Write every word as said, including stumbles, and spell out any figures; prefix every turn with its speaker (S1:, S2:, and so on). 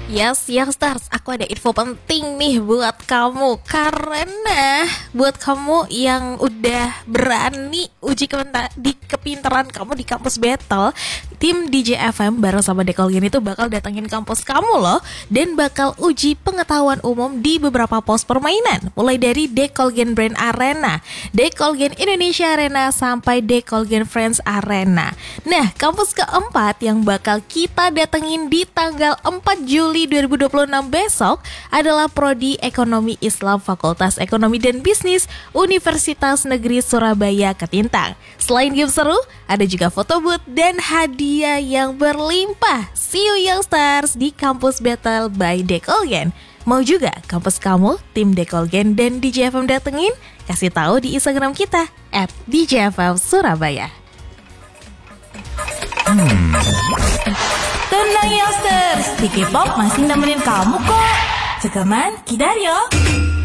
S1: Yes, youngsters, aku ada info penting nih buat kamu. Karena buat kamu yang udah berani uji kepinta- di kepintaran kamu di kampus battle, tim D J F M bareng sama Dekolgen itu bakal datengin kampus kamu loh. Dan bakal uji pengetahuan umum di beberapa pos permainan. Mulai dari Dekolgen Brand Arena, Dekolgen Indonesia Arena, sampai Dekolgen Friends Arena. Nah, kampus keempat yang bakal kita datengin di tanggal empat Juli dua ribu dua puluh enam besok adalah Prodi Ekonomi Islam Fakultas Ekonomi dan Bisnis Universitas Negeri Surabaya Ketintang. Selain game seru, ada juga foto booth dan hadiah yang berlimpah. See you youngsters di Kampus Battle by Dekolgen. Mau juga kampus kamu, tim Dekolgen dan D J F M datengin? Kasih tahu di Instagram kita at D J F M Surabaya.
S2: Hmm. Tenang youngsters, di K-pop masih nemenin kamu kok. Cekaman, 기다려.